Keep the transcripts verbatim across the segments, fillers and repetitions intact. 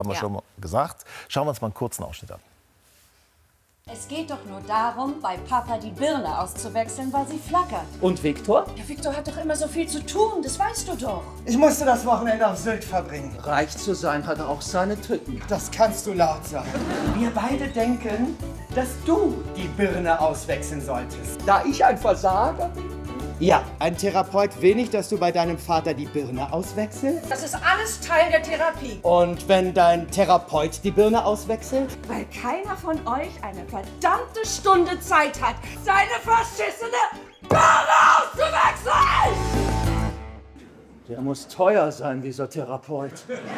Haben wir Ja. schon mal gesagt. Schauen wir uns mal einen kurzen Ausschnitt an. Es geht doch nur darum, bei Papa die Birne auszuwechseln, weil sie flackert. Und Viktor? Ja, Viktor hat doch immer so viel zu tun, das weißt du doch. Ich musste das Wochenende auf Sylt verbringen. Reich zu sein hat auch seine Tücken. Das kannst du laut sagen. Wir beide denken, dass du die Birne auswechseln solltest. Da ich ein Versager bin? Ja, ein Therapeut will nicht, dass du bei deinem Vater die Birne auswechselst. Das ist alles Teil der Therapie. Und wenn dein Therapeut die Birne auswechselt? Weil keiner von euch eine verdammte Stunde Zeit hat, seine verschissene Birne auszuwechseln! Der muss teuer sein, dieser Therapeut.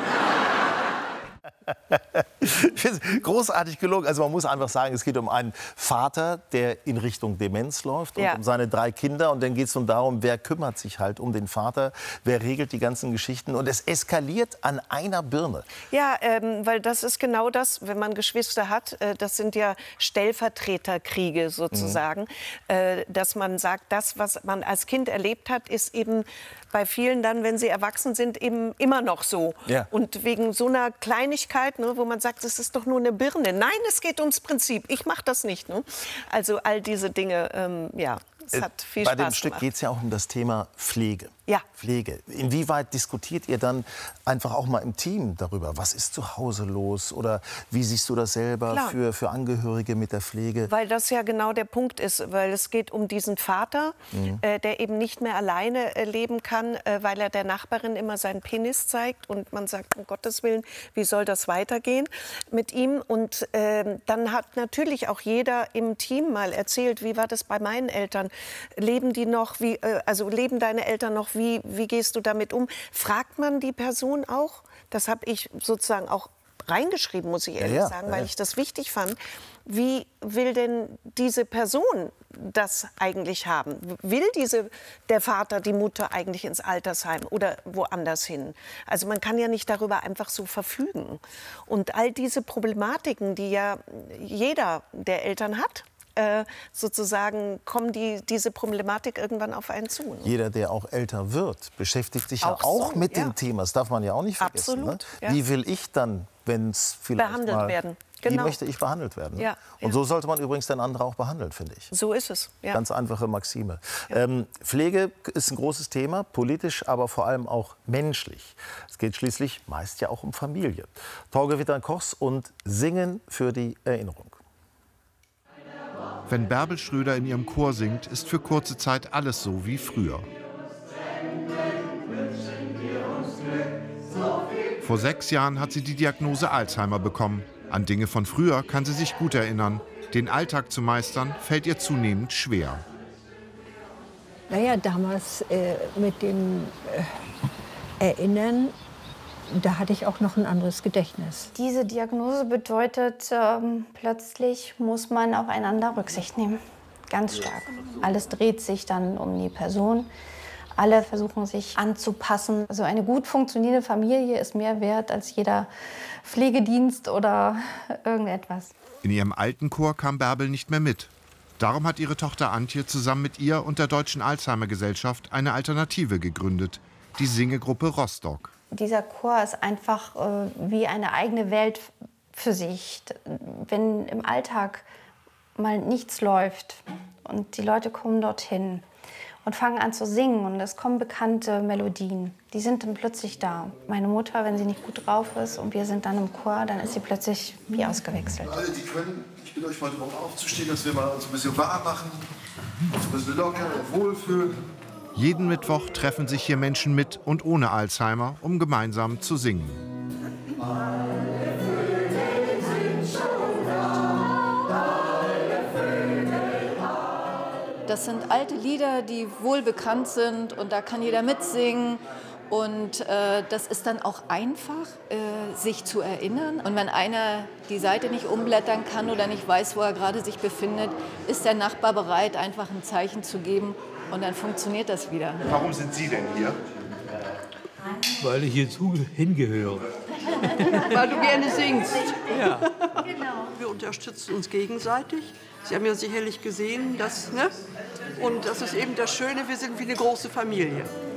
Großartig gelungen. Also man muss einfach sagen, es geht um einen Vater, der in Richtung Demenz läuft und Ja. um seine drei Kinder. Und dann geht es nun darum, wer kümmert sich halt um den Vater, wer regelt die ganzen Geschichten. Und es eskaliert an einer Birne. Ja, ähm, weil das ist genau das, wenn man Geschwister hat, äh, das sind ja Stellvertreterkriege sozusagen, mhm. äh, dass man sagt, das, was man als Kind erlebt hat, ist eben bei vielen dann, wenn sie erwachsen sind, eben immer noch so. Ja. Und wegen so einer Kleinigkeit, ne, wo man sagt, es ist doch nur eine Birne. Nein, es geht ums Prinzip. Ich mache das nicht. Ne? Also all diese Dinge, ähm, ja, es hat viel Bei Spaß dem gemacht. Stück geht es ja auch um das Thema Pflege. Ja. Pflege. Inwieweit diskutiert ihr dann einfach auch mal im Team darüber? Was ist zu Hause los? Oder wie siehst du das selber für, für Angehörige mit der Pflege? Weil das ja genau der Punkt ist, weil es geht um diesen Vater, mhm. äh, der eben nicht mehr alleine äh, leben kann, äh, weil er der Nachbarin immer seinen Penis zeigt und man sagt, um Gottes Willen, wie soll das weitergehen mit ihm? Und äh, dann hat natürlich auch jeder im Team mal erzählt, wie war das bei meinen Eltern? Leben die noch? Wie, äh, also leben deine Eltern noch? Wie, wie gehst du damit um? Fragt man die Person auch? Das habe ich sozusagen auch reingeschrieben, muss ich ehrlich ja, ja, sagen, ja, weil ja. ich das wichtig fand. Wie will denn diese Person das eigentlich haben? Will diese, der Vater, die Mutter eigentlich ins Altersheim oder woanders hin? Also man kann ja nicht darüber einfach so verfügen. Und all diese Problematiken, die ja jeder der Eltern hat, Äh, sozusagen kommen die, diese Problematik irgendwann auf einen zu. Ne? Jeder, der auch älter wird, beschäftigt sich Auch ja auch so, mit ja. dem Thema. Das darf man ja auch nicht vergessen. Absolut, Ne? ja. Wie will ich dann, wenn es vielleicht Behandelt mal... werden. Wie Genau. möchte ich behandelt werden? Ja, Und ja. so sollte man übrigens den anderen auch behandeln, finde ich. So ist es. Ja. Ganz einfache Maxime. Ähm, Pflege ist ein großes Thema, politisch, aber vor allem auch menschlich. Es geht schließlich meist ja auch um Familie. Torge Wittern-Kochs und Singen für die Erinnerung. Wenn Bärbel Schröder in ihrem Chor singt, ist für kurze Zeit alles so wie früher. Vor sechs Jahren hat sie die Diagnose Alzheimer bekommen. An Dinge von früher kann sie sich gut erinnern. Den Alltag zu meistern, fällt ihr zunehmend schwer. Naja, damals äh, mit dem äh, Erinnern, da hatte ich auch noch ein anderes Gedächtnis. Diese Diagnose bedeutet, ähm, plötzlich muss man aufeinander Rücksicht nehmen. Ganz stark. Alles dreht sich dann um die Person. Alle versuchen sich anzupassen. Also eine gut funktionierende Familie ist mehr wert als jeder Pflegedienst oder irgendetwas. In ihrem alten Chor kam Bärbel nicht mehr mit. Darum hat ihre Tochter Antje zusammen mit ihr und der Deutschen Alzheimer-Gesellschaft eine Alternative gegründet, die Singegruppe Rostock. Dieser Chor ist einfach äh, wie eine eigene Welt für sich. Wenn im Alltag mal nichts läuft und die Leute kommen dorthin und fangen an zu singen und es kommen bekannte Melodien, die sind dann plötzlich da. Meine Mutter, wenn sie nicht gut drauf ist und wir sind dann im Chor, dann ist sie plötzlich wie ausgewechselt. Alle, die können, ich bitte euch mal darum aufzustehen, dass wir mal uns ein bisschen warm machen, uns ein bisschen locker und wohlfühlen. Jeden Mittwoch treffen sich hier Menschen mit und ohne Alzheimer, um gemeinsam zu singen. Das sind alte Lieder, die wohl bekannt sind und da kann jeder mitsingen. Und äh, das ist dann auch einfach, äh, sich zu erinnern. Und wenn einer die Seite nicht umblättern kann oder nicht weiß, wo er gerade sich befindet, ist der Nachbar bereit, einfach ein Zeichen zu geben. Und dann funktioniert das wieder. Warum sind Sie denn hier? Weil ich hierzu hingehöre. Weil du gerne singst. Ja. Genau. Wir unterstützen uns gegenseitig. Sie haben ja sicherlich gesehen, dass, ne? Und das ist eben das Schöne, wir sind wie eine große Familie.